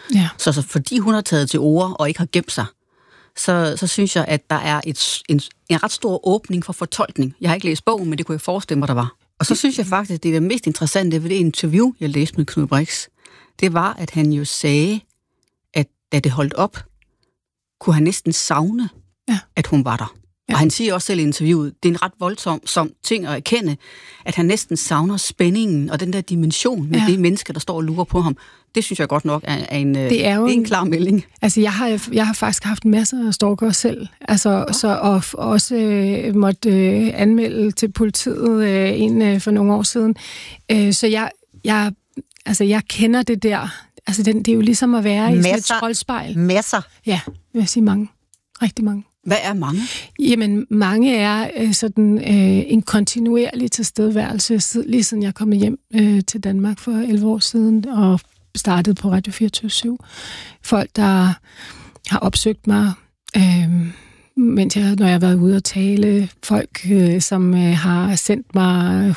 Ja. Så fordi hun har taget til orde og ikke har gemt sig, så synes jeg, at der er en ret stor åbning for fortolkning. Jeg har ikke læst bogen, men det kunne jeg forestille mig, der var. Og så synes jeg faktisk, det er det mest interessante ved det interview, jeg læste med Knud Brix, det var, at han jo sagde, at da det holdt op, kunne han næsten savne, at hun var der. Ja. Og han siger også selv i interviewet, det er en ret voldsom ting at erkende, at han næsten savner spændingen og den der dimension med det menneske, der står og lurer på ham. Det synes jeg godt nok er en klar melding. Altså, jeg har faktisk haft masser af stalkere selv, og også måtte anmelde til politiet en for nogle år siden. Så jeg kender det der. Altså, det er jo ligesom at være i et troldspejl. Masser? Ja, vil jeg sige mange. Rigtig mange. Hvad er mange? Jamen, mange er sådan en kontinuerlig tilstedeværelse, lige siden jeg kom hjem til Danmark for 11 år siden, og startede på Radio 24/7. Folk, der har opsøgt mig, når jeg har været ude at tale. Folk, som har sendt mig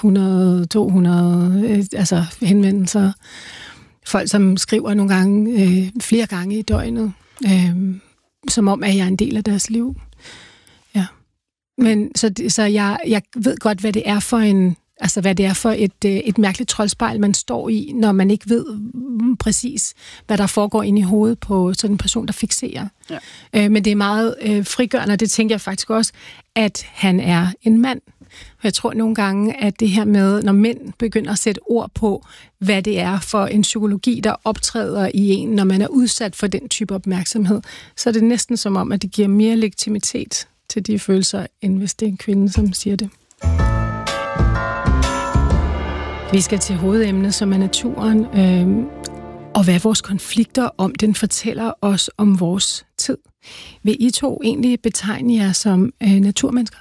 100-200 henvendelser. Folk, som skriver nogle gange, flere gange i døgnet. Som om, at jeg er en del af deres liv. Ja. Men så jeg ved godt, hvad det er for et mærkeligt troldspejl, man står i, når man ikke ved præcis, hvad der foregår inde i hovedet på sådan en person, der fikserer. Ja. Men det er meget frigørende, og det tænker jeg faktisk også, at han er en mand. Jeg tror nogle gange, at det her med, når mænd begynder at sætte ord på, hvad det er for en psykologi, der optræder i en, når man er udsat for den type opmærksomhed, så er det næsten som om, at det giver mere legitimitet til de følelser, end hvis det er en kvinde, som siger det. Vi skal til hovedemnet, som er naturen, og hvad vores konflikter om den fortæller os om vores tid. Vil I to egentlig betegne jer som naturmennesker?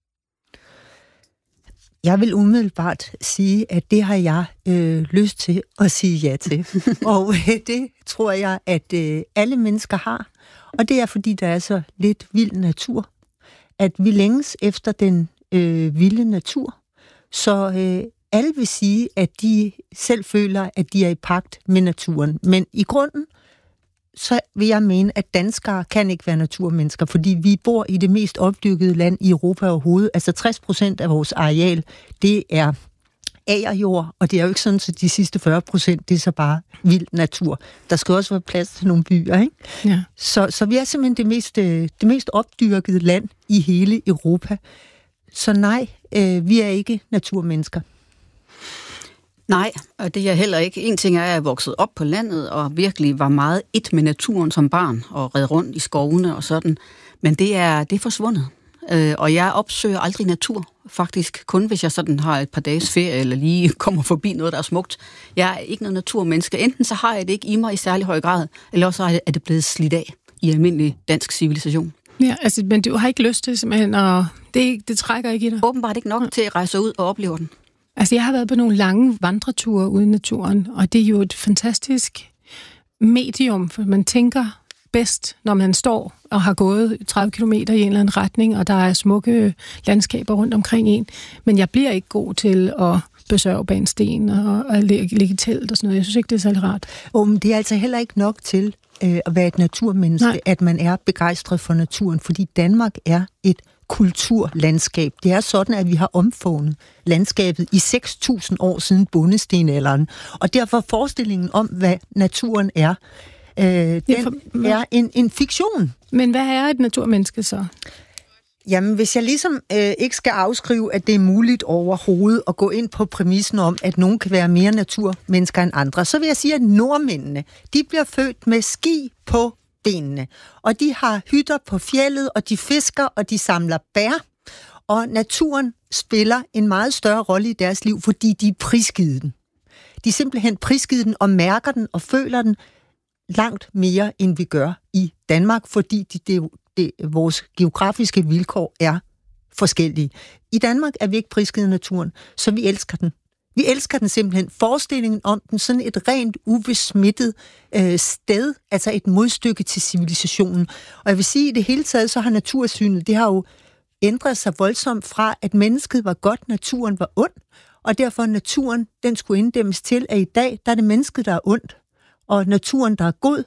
Jeg vil umiddelbart sige, at det har jeg lyst til at sige ja til. Og det tror jeg, at alle mennesker har. Og det er, fordi der er så lidt vild natur. At vi længes efter den vilde natur. Så alle vil sige, at de selv føler, at de er i pagt med naturen. Men i grunden, så vil jeg mene, at danskere kan ikke være naturmennesker, fordi vi bor i det mest opdyrkede land i Europa overhovedet. Altså 60% af vores areal, det er agerjord, og det er jo ikke sådan, at de sidste 40%, det er så bare vild natur. Der skal også være plads til nogle byer, ikke? Ja. Så vi er simpelthen det mest opdyrkede land i hele Europa. Så nej, vi er ikke naturmennesker. Nej, og det er heller ikke. En ting er, at jeg er vokset op på landet og virkelig var meget et med naturen som barn og red rundt i skovene og sådan. Men det er forsvundet. Og jeg opsøger aldrig natur, faktisk. Kun hvis jeg sådan har et par dages ferie eller lige kommer forbi noget, der er smukt. Jeg er ikke noget naturmenneske. Enten så har jeg det ikke i mig i særlig høj grad, eller også er det blevet slidt af i almindelig dansk civilisation. Ja, altså, men du har ikke lyst til simpelthen, og det trækker ikke i dig? Åbenbart ikke nok til at rejse ud og opleve den. Altså, jeg har været på nogle lange vandreture ude i naturen, og det er jo et fantastisk medium, for man tænker bedst, når man står og har gået 30 kilometer i en eller anden retning, og der er smukke landskaber rundt omkring en. Men jeg bliver ikke god til at besøge bag en sten og ligge i telt og sådan noget. Jeg synes ikke, det er særlig rart. Men det er altså heller ikke nok til at være et naturmenneske, at man er begejstret for naturen, fordi Danmark er et kulturlandskab. Det er sådan, at vi har omfavnet landskabet i 6.000 år siden bondestenalderen. Og derfor forestillingen om, hvad naturen er, den er en fiktion. Men hvad er et naturmenneske så? Jamen, hvis jeg ligesom ikke skal afskrive, at det er muligt overhovedet at gå ind på præmissen om, at nogen kan være mere naturmennesker end andre, så vil jeg sige, at nordmændene, de bliver født med ski på benene. Og de har hytter på fjeldet, og de fisker, og de samler bær. Og naturen spiller en meget større rolle i deres liv, fordi de er prisgivet den. De er simpelthen prisgivet den og mærker den og føler den langt mere, end vi gør i Danmark, fordi vores geografiske vilkår er forskellige. I Danmark er vi ikke prisgivet naturen, så vi elsker den. Vi elsker den simpelthen. Forestillingen om den, sådan et rent ubesmittet sted, altså et modstykke til civilisationen. Og jeg vil sige, at i det hele taget, så har natursynet, det har jo ændret sig voldsomt fra, at mennesket var godt, naturen var ond, og derfor naturen, den skulle inddæmmes til, at i dag, der er det mennesket, der er ondt, og naturen, der er god,